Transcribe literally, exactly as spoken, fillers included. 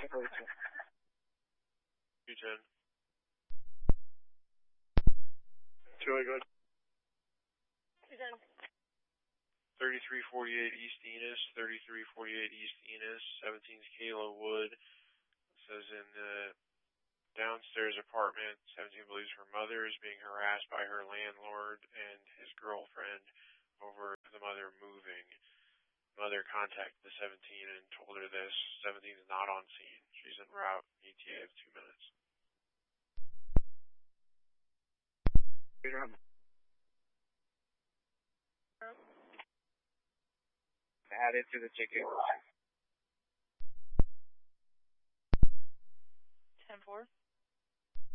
two ten. Joey, go ahead. two ten. thirty-three forty-eight East Enos, thirty-three forty-eight East Enos, seventeen Kayla Wood. It says in the downstairs apartment, seventeen believes her mother is being harassed by her landlord and his girlfriend over the mother moving. Mother contacted the seventeen and told her this. seventeen is not on scene. She's en route. E T A of two minutes. Add it to the ticket. ten four.